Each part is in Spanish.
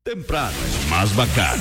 Temprano es más bacán.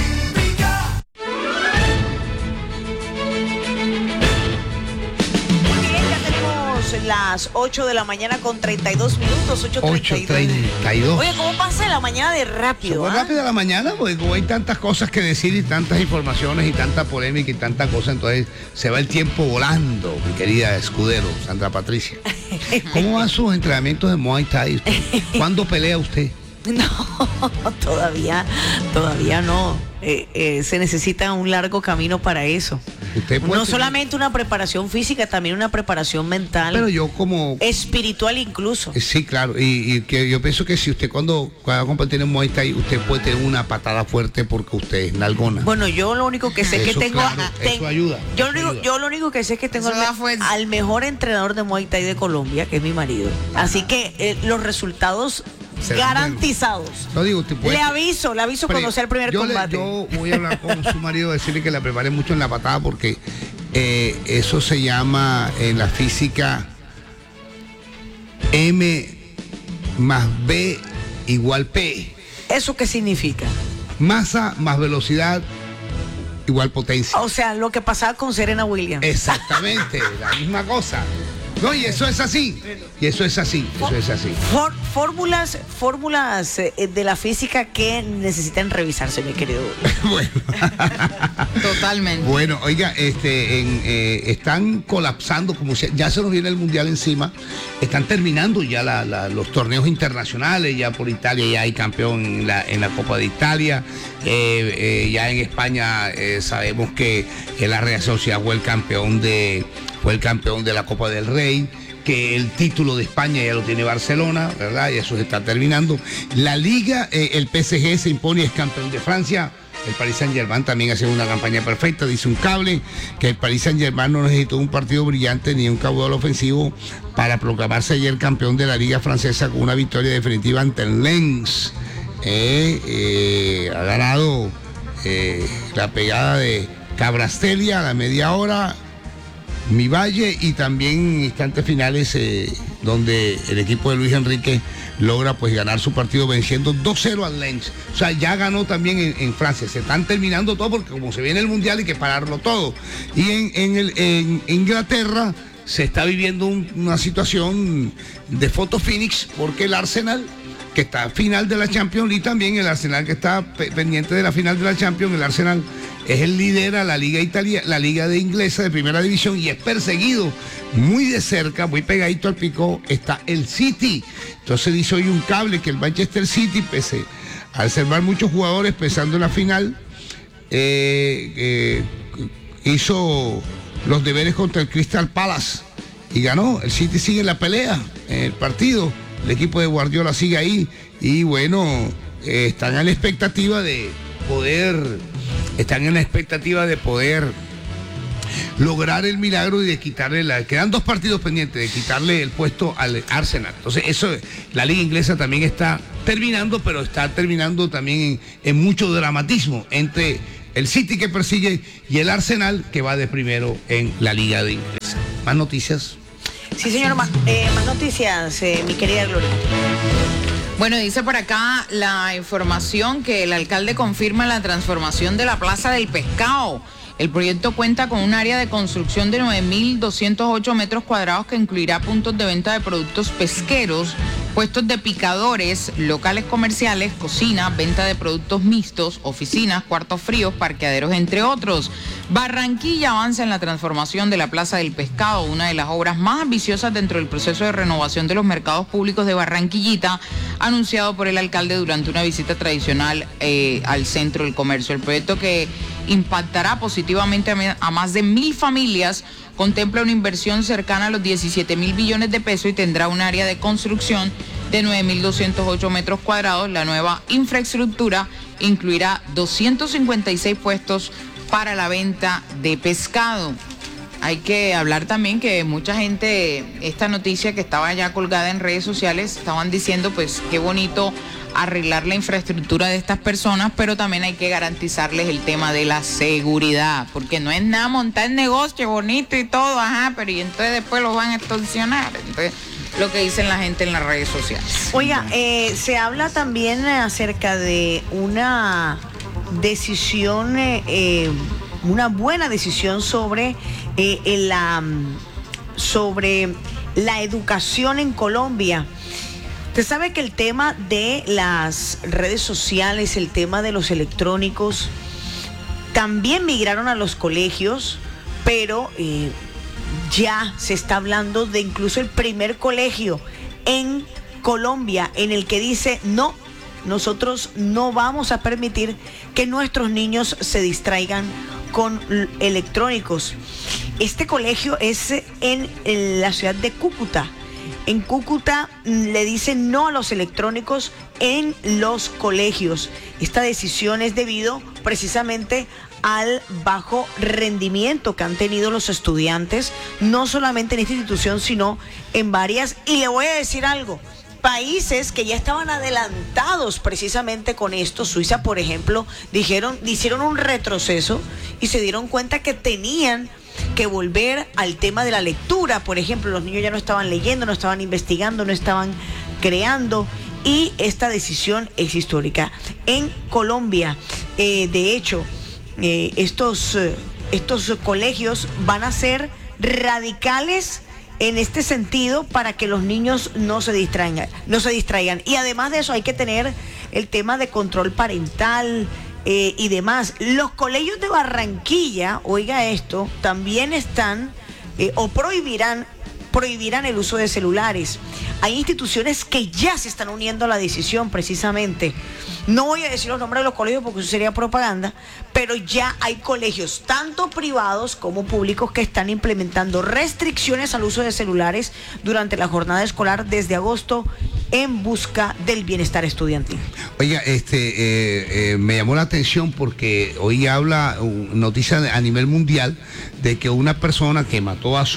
Las 8 de la mañana con 32 minutos, 8:32. Oye, ¿cómo pasa la mañana de rápido? Muy rápida la mañana, porque como hay tantas cosas que decir y tantas informaciones y tanta polémica y tanta cosa, entonces se va el tiempo volando, mi querida escudero, Sandra Patricia. ¿Cómo van sus entrenamientos de Muay Thai? ¿Cuándo pelea usted? No, todavía no. Se necesita un largo camino para eso. No solamente una preparación física, también una preparación mental. Pero yo como... espiritual incluso. Sí, claro. Y que yo pienso que si usted cuando va a competir en Muay Thai, usted puede tener una patada fuerte porque usted es nalgona. Bueno, yo lo único que sé es que tengo... Claro, eso ayuda. Yo lo único que sé es que tengo al mejor entrenador de Muay Thai de Colombia, que es mi marido. Así que los resultados... garantizados. No digo, usted puede... Le aviso cuando sea el primer combate. Yo voy a hablar con su marido, decirle que la prepare mucho en la patada porque eso se llama en la física M más B igual P. ¿Eso qué significa? Masa más velocidad igual potencia. O sea, lo que pasaba con Serena Williams. Exactamente, la misma cosa. No, y eso es así. Fórmulas de la física que necesitan revisarse, mi querido. Bueno. Totalmente. Bueno, oiga, están colapsando, como ya se nos viene el Mundial encima, están terminando ya los torneos internacionales, ya por Italia ya hay campeón en la Copa de Italia, ya en España sabemos que la Real Sociedad fue el campeón de la Copa del Rey, que el título de España ya lo tiene Barcelona, ¿verdad? Y eso se está terminando. La Liga, el PSG se impone, es campeón de Francia. El Paris Saint-Germain también ha sido una campaña perfecta. Dice un cable que el Paris Saint-Germain no necesitó un partido brillante ni un caudal ofensivo para proclamarse ayer campeón de la Liga Francesa con una victoria definitiva ante el Lens. Ha ganado la pegada de Cabrastelia a la media hora, Mi Valle, y también en instantes finales donde el equipo de Luis Enrique logra pues ganar su partido venciendo 2-0 al Lens. O sea, ya ganó también en Francia. Se están terminando todo porque como se viene el Mundial hay que pararlo todo. Y en Inglaterra se está viviendo una situación de photo finish porque el Arsenal, que está final de la Champions, y también el Arsenal que está pendiente de la final de la Champions, el Arsenal es el líder a la Liga la Liga de Inglesa de Primera División, y es perseguido muy de cerca, muy pegadito al picó, está el City. Entonces dice hoy un cable que el Manchester City, pese a observar muchos jugadores pensando en la final, hizo los deberes contra el Crystal Palace y ganó. El City sigue en la pelea en el partido, el equipo de Guardiola sigue ahí, y bueno, están en la expectativa de poder lograr el milagro y de quitarle quedan 2 partidos pendientes, de quitarle el puesto al Arsenal. Entonces eso, la liga inglesa también está terminando, pero está terminando también en mucho dramatismo entre el City que persigue y el Arsenal que va de primero en la liga de inglesa. ¿Más noticias? Sí, señor, más noticias, mi querida Gloria. Bueno, dice por acá la información que el alcalde confirma la transformación de la Plaza del Pescado. El proyecto cuenta con un área de construcción de 9.208 metros cuadrados que incluirá puntos de venta de productos pesqueros, puestos de picadores, locales comerciales, cocina, venta de productos mixtos, oficinas, cuartos fríos, parqueaderos, entre otros. Barranquilla avanza en la transformación de la Plaza del Pescado, una de las obras más ambiciosas dentro del proceso de renovación de los mercados públicos de Barranquillita, anunciado por el alcalde durante una visita tradicional al centro del comercio. El proyecto, que impactará positivamente a más de 1.000 familias, contempla una inversión cercana a los 17.000 billones de pesos y tendrá un área de construcción de 9.208 metros cuadrados. La nueva infraestructura incluirá 256 puestos para la venta de pescado. Hay que hablar también que mucha gente, esta noticia que estaba ya colgada en redes sociales, estaban diciendo pues qué bonito arreglar la infraestructura de estas personas, pero también hay que garantizarles el tema de la seguridad, porque no es nada montar negocio bonito y todo, pero y entonces después los van a extorsionar. Entonces lo que dicen la gente en las redes sociales. Oiga, se habla también acerca de una decisión, una buena decisión sobre la educación en Colombia. Usted sabe que el tema de las redes sociales, el tema de los electrónicos, también migraron a los colegios, pero ya se está hablando de incluso el primer colegio en Colombia en el que dice no, nosotros no vamos a permitir que nuestros niños se distraigan con electrónicos. Este colegio es en la ciudad de Cúcuta. En Cúcuta le dicen no a los electrónicos en los colegios. Esta decisión es debido precisamente al bajo rendimiento que han tenido los estudiantes, no solamente en esta institución, sino en varias. Y le voy a decir algo, países que ya estaban adelantados precisamente con esto, Suiza, por ejemplo, hicieron un retroceso y se dieron cuenta que tenían que volver al tema de la lectura. Por ejemplo, los niños ya no estaban leyendo, no estaban investigando, no estaban creando, y esta decisión es histórica. En Colombia, de hecho, estos colegios van a ser radicales en este sentido para que los niños no se distraigan. Y además de eso hay que tener el tema de control parental y demás. Los colegios de Barranquilla, oiga esto, también están o prohibirán el uso de celulares. Hay instituciones que ya se están uniendo a la decisión precisamente. No voy a decir los nombres de los colegios porque eso sería propaganda, pero ya hay colegios, tanto privados como públicos, que están implementando restricciones al uso de celulares durante la jornada escolar desde agosto en busca del bienestar estudiantil. Oiga, me llamó la atención porque hoy habla noticia a nivel mundial de que una persona que mató a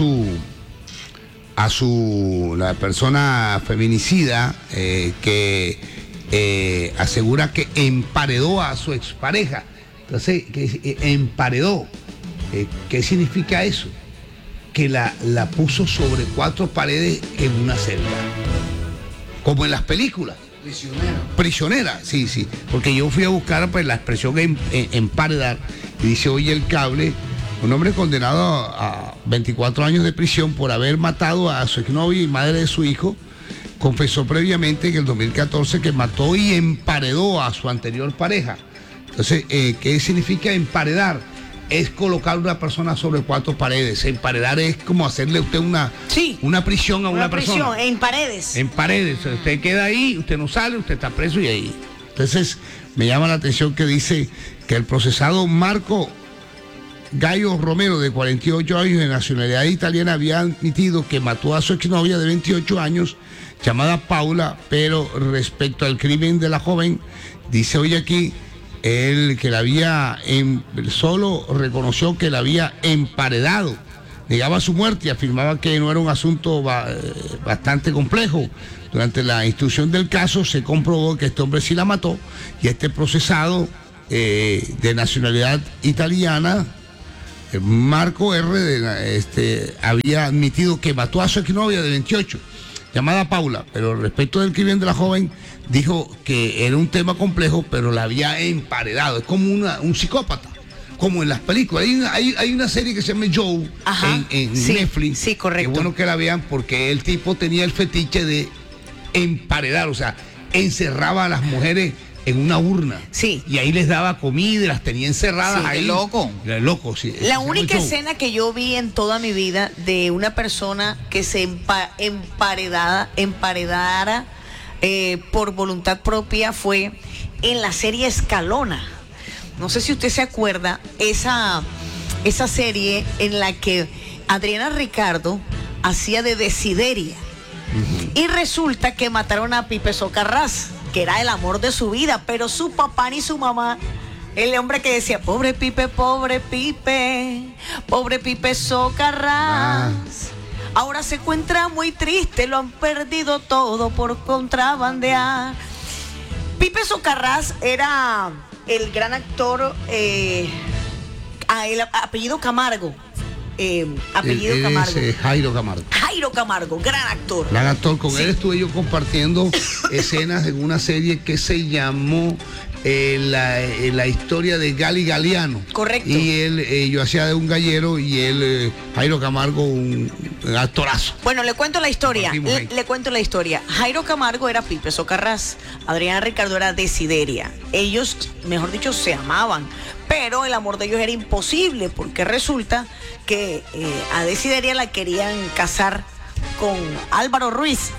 la persona feminicida, que asegura que emparedó a su expareja. Entonces, que emparedó. ¿Qué significa eso? Que la puso sobre 4 paredes en una celda. Como en las películas. Prisionera, sí. Porque yo fui a buscar pues la expresión emparedar y dice, oye, el cable, un hombre condenado a 24 años de prisión por haber matado a su exnovia y madre de su hijo, confesó previamente que en el 2014 que mató y emparedó a su anterior pareja. Entonces, ¿qué significa emparedar? Es colocar una persona sobre 4 paredes. Emparedar es como hacerle a usted una prisión a una persona. Una prisión, en paredes. En paredes. Usted queda ahí, usted no sale, usted está preso y ahí. Entonces, me llama la atención que dice que el procesado Marco Gallo Romero, de 48 años, de nacionalidad italiana, había admitido que mató a su exnovia de 28 años, llamada Paula, pero respecto al crimen de la joven, dice hoy aquí, él que la había, solo reconoció que la había emparedado, negaba su muerte y afirmaba que no era un asunto bastante complejo. Durante la instrucción del caso se comprobó que este hombre sí la mató, y este procesado de nacionalidad italiana, Marco R., había admitido que mató a su exnovia de 28, llamada Paula, pero respecto del crimen de la joven, dijo que era un tema complejo, pero la había emparedado. Es como un psicópata, como en las películas. Hay una serie que se llama Joe en Netflix. Sí, correcto. Qué bueno que la vean, porque el tipo tenía el fetiche de emparedar, o sea, encerraba a las mujeres en una urna. Sí. Y ahí les daba comida y las tenía encerradas ahí. Loco. Loco, sí. La única escena que yo vi en toda mi vida de una persona que se emparedara por voluntad propia fue en la serie Escalona. No sé si usted se acuerda, esa serie en la que Adriana Ricardo hacía de Desideria. Uh-huh. Y resulta que mataron a Pipe Socarrás, que era el amor de su vida, pero su papá ni su mamá, el hombre que decía, pobre Pipe Socarrás, ahora se encuentra muy triste, lo han perdido todo por contrabandear. Pipe Socarrás era el gran actor, el apellido Camargo, apellido Él Camargo. es Jairo Camargo. Jairo Camargo, gran actor. Gran actor. Con Sí. él estuve yo compartiendo escenas en una serie que se llamó la historia de Gali Galiano. Correcto. Y él, yo hacía de un gallero y él, Jairo Camargo, un actorazo. Bueno, le cuento la historia. Compartimos ahí. Le cuento la historia. Jairo Camargo era Pipe Socarrás. Adriana Ricardo era Desideria. Ellos, mejor dicho, se amaban. Pero el amor de ellos era imposible porque resulta que a Desideria la querían casar con Álvaro Ruiz.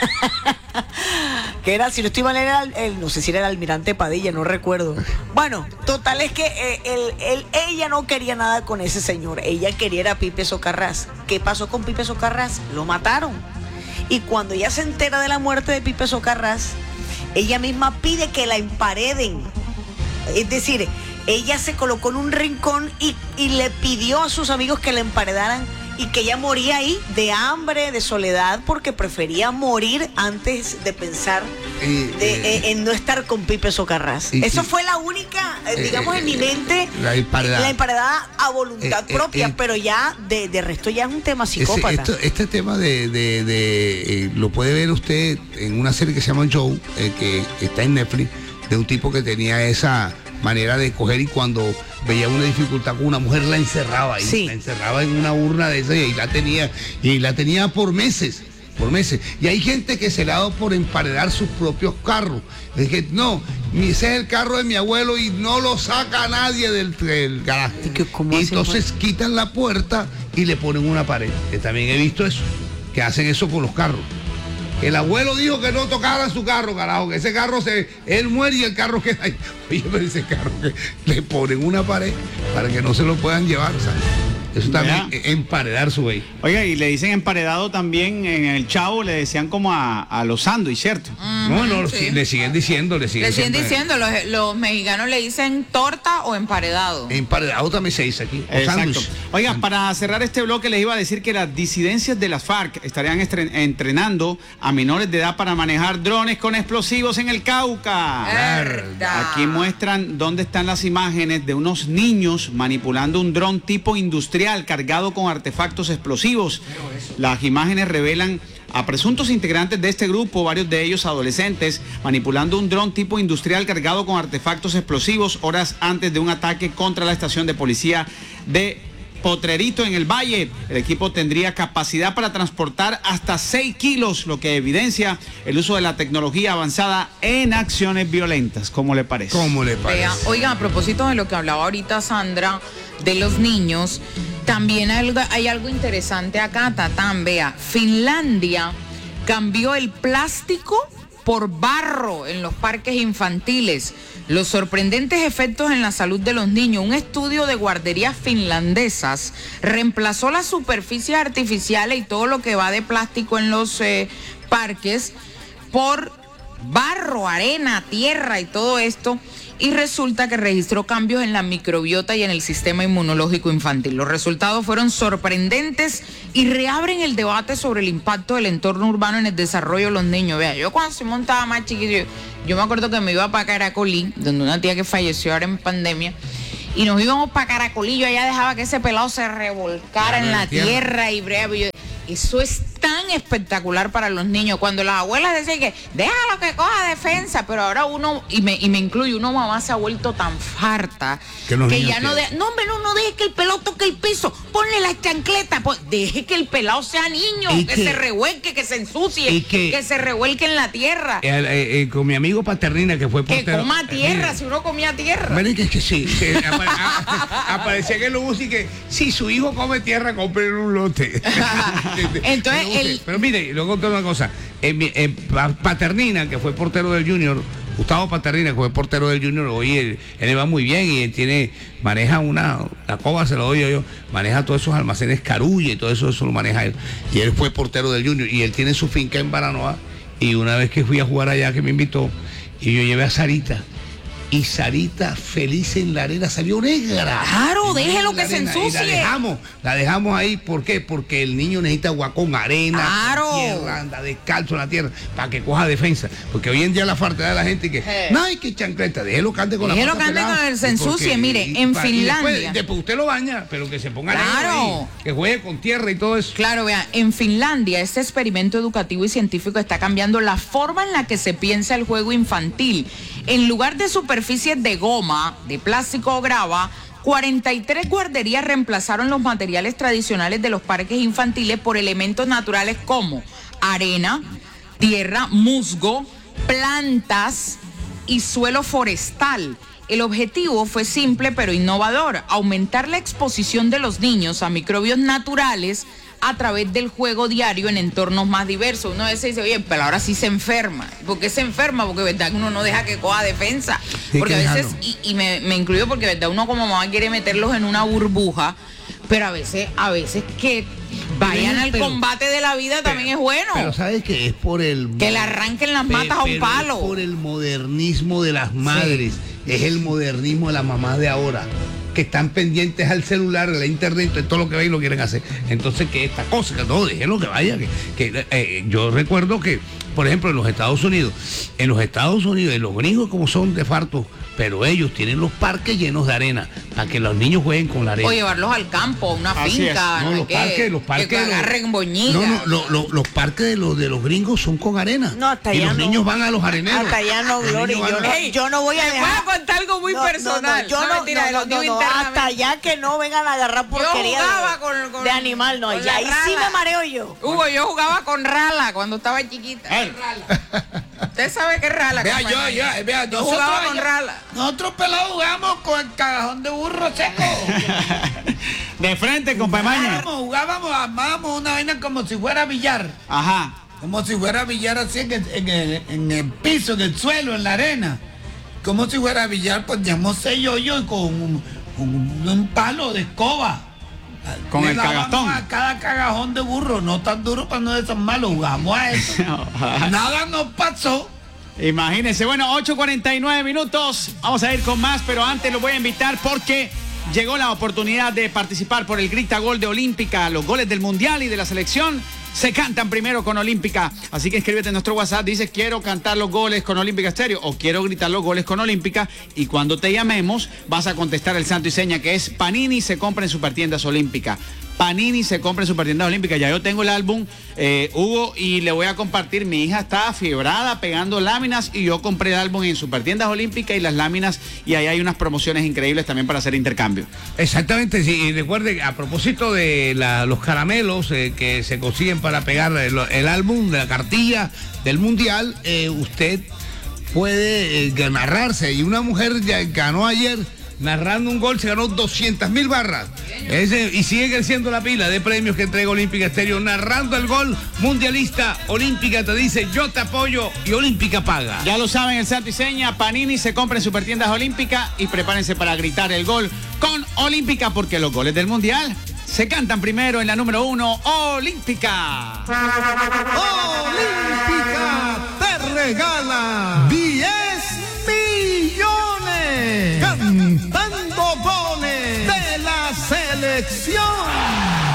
Que era, si no estoy mal, era no sé si era el almirante Padilla, no recuerdo. Bueno, total es que ella no quería nada con ese señor. Ella quería era Pipe Socarrás. ¿Qué pasó con Pipe Socarrás? Lo mataron. Y cuando ella se entera de la muerte de Pipe Socarrás, ella misma pide que la empareden. Es decir, ella se colocó en un rincón y le pidió a sus amigos que la emparedaran y que ella moría ahí de hambre, de soledad, porque prefería morir antes de pensar en no estar con Pipe Socarrás. Eso fue la única, digamos, en mi mente, la emparedada a voluntad propia, pero ya de resto ya es un tema psicópata. Este tema lo puede ver usted en una serie que se llama Joe, que está en Netflix, de un tipo que tenía esa manera de coger y cuando veía una dificultad con una mujer la encerraba ahí, sí. La encerraba en una urna de esa y la tenía por meses. Y hay gente que se le ha dado por emparedar sus propios carros. Es que no, ese es el carro de mi abuelo y no lo saca nadie del garaje. Y entonces quitan la puerta y le ponen una pared. Que también he visto eso, que hacen eso con los carros. El abuelo dijo que no tocaran su carro, carajo, que ese carro él muere y el carro queda ahí. Oye, pero ese carro que le ponen una pared para que no se lo puedan llevar, ¿sabes? Eso también, emparedar su vehículo. Oiga, y le dicen emparedado también en el Chavo, le decían como a los sándwiches, ¿cierto? Sí. Le siguen diciendo. Le siguen diciendo, los mexicanos le dicen torta o emparedado. Emparedado también se dice aquí. Exacto. Oiga, para cerrar este bloque les iba a decir que las disidencias de las FARC estarían entrenando a menores de edad para manejar drones con explosivos en el Cauca. ¿Verdad? Aquí muestran dónde están las imágenes de unos niños manipulando un dron tipo industrial cargado con artefactos explosivos. Las imágenes revelan a presuntos integrantes de este grupo, varios de ellos adolescentes, manipulando un dron tipo industrial cargado con artefactos explosivos horas antes de un ataque contra la estación de policía de Potrerito en el Valle. El equipo tendría capacidad para transportar hasta 6 kilos, lo que evidencia el uso de la tecnología avanzada en acciones violentas. ¿Cómo le parece? Vea, oiga, a propósito de lo que hablaba ahorita Sandra, de los niños, también hay algo interesante acá, Tatán. Vea, Finlandia cambió el plástico por barro en los parques infantiles. Los sorprendentes efectos en la salud de los niños. Un estudio de guarderías finlandesas reemplazó las superficies artificiales y todo lo que va de plástico en los parques por barro, arena, tierra y todo esto. Y resulta que registró cambios en la microbiota y en el sistema inmunológico infantil. Los resultados fueron sorprendentes y reabren el debate sobre el impacto del entorno urbano en el desarrollo de los niños. Vea, yo cuando se montaba más chiquito, yo me acuerdo que me iba para Caracolí, donde una tía que falleció ahora en pandemia, y nos íbamos para Caracolí, yo allá dejaba que ese pelado se revolcara en la tierra y eso es tan espectacular para los niños. Cuando las abuelas decían que déjalo que coja defensa, pero ahora uno, y me incluye, una mamá se ha vuelto tan farta que ya no deje que el pelado toque el piso, ponle la chancleta, deje que el pelado sea niño, que se revuelque, que se ensucie, que se revuelque en la tierra. Con mi amigo Paternina, que fue portero. Que coma tierra, si uno comía tierra. Miren que sí, aparecía que lo bus y que si su hijo come tierra, compren un lote. Entonces, pero mire, luego conté una cosa. Paternina, que fue portero del Junior, Gustavo Paternina, que fue portero del Junior, hoy él le va muy bien y él maneja la coba, se lo doy yo, maneja todos esos almacenes Carulla y todo eso lo maneja él. Y él fue portero del Junior y él tiene su finca en Baranoa. Y una vez que fui a jugar allá, que me invitó, y yo llevé a Sarita, y Sarita feliz en la arena salió negra. Claro, déjelo En la que se arena, y ensucie. la dejamos ahí, ¿por qué? Porque el niño necesita jugar con arena, Claro. con tierra, anda descalzo en la tierra, para que coja defensa. Porque hoy en día la falta de la gente que, no hay que chancleta, déjelo que ande con Déjelo la pata que ande pelada. con el se ensucie. Mire, en Finlandia. Después usted lo baña, pero que se ponga Claro. negro ahí, que juegue con tierra y todo eso. Claro, vean, en Finlandia este experimento educativo y científico está cambiando la forma en la que se piensa el juego infantil. En lugar de superficies de goma, de plástico o grava, 43 guarderías reemplazaron los materiales tradicionales de los parques infantiles por elementos naturales como arena, tierra, musgo, plantas y suelo forestal. El objetivo fue simple pero innovador: aumentar la exposición de los niños a microbios naturales a través del juego diario en entornos más diversos. Uno a veces dice, oye, pero ahora sí se enferma. ¿Por qué se enferma? Porque verdad que uno no deja que coja defensa. Sí, Porque a que veces, dejarlo. y me incluyo porque verdad uno como mamá quiere meterlos en una burbuja, pero a veces que vayan al Pero- combate de la vida también es bueno. Pero ¿sabes qué? Es por el... Que le arranquen las matas a un pero palo. Es por el modernismo de las madres. Es el modernismo de las mamás de ahora, que están pendientes al celular, a la internet, de todo lo que ven y lo quieren hacer. Entonces, que esta cosa, que no, déjenlo que vaya. Yo recuerdo que, por ejemplo, en los Estados Unidos, en los gringos como son de farto, pero ellos tienen los parques llenos de arena, para que los niños jueguen con la arena. O llevarlos al campo, a una Así finca, es. No, no los sé parques, qué, los parques. que agarren boñiga. Los parques de los gringos son con arena. No, hasta y allá los no. niños van a los areneros. Hasta allá no, Los Gloria. niños van a- Yo no voy a Les voy dejar. a contar algo muy personal. Yo no, mentira, de los niños internamente. hasta allá que no vengan a agarrar porquería jugaba de, con de animal, no. con Y la ahí sí rala. me mareo yo. Hugo, yo jugaba con rala cuando estaba chiquita. Rala. Usted sabe qué es rala. Vea, compañero. yo jugaba con rala. Nosotros pelados jugamos con el cagajón de burro seco. De frente, compa Maña. Jugábamos, armábamos una vaina como si fuera billar. Ajá. Como si fuera billar así en el piso, en el suelo, en la arena. Como si fuera billar, poníamos 6 hoyos con un palo de escoba. Con Le el dábamos cagastón. a cada cagajón de burro, no tan duro para no desarmarlo, jugamos a eso. Nada nos pasó. Imagínense, bueno, 8:49 minutos. Vamos a ir con más, pero antes los voy a invitar porque llegó la oportunidad de participar por el Grita Gol de Olímpica. Los goles del Mundial y de la selección se cantan primero con Olímpica. Así que inscríbete en nuestro WhatsApp. Dices, quiero cantar los goles con Olímpica Estéreo o quiero gritar los goles con Olímpica. Y cuando te llamemos, vas a contestar el santo y seña, que es Panini se compra en Supertiendas Olímpica. Panini se compra en Supertiendas Olímpica. Ya yo tengo el álbum, Hugo, y le voy a compartir. Mi hija está fiebrada pegando láminas y yo compré el álbum en Supertiendas Olímpica y las láminas, y ahí hay unas promociones increíbles también para hacer intercambio. Exactamente, sí. Y recuerde, a propósito de los caramelos que se consiguen para pegar el álbum de la cartilla del Mundial, usted puede narrarse. Y una mujer ya ganó ayer narrando un gol, se ganó 200.000 barras. Y sigue creciendo la pila de premios que entrega Olímpica Estéreo, narrando el gol mundialista. Olímpica te dice, yo te apoyo, y Olímpica paga. Ya lo saben, el santo y seña, Panini se compra en Supertiendas Olímpica, y prepárense para gritar el gol con Olímpica, porque los goles del Mundial se cantan primero en la número 1, Olímpica. Olímpica te regala 10 millones cantando goles de la selección.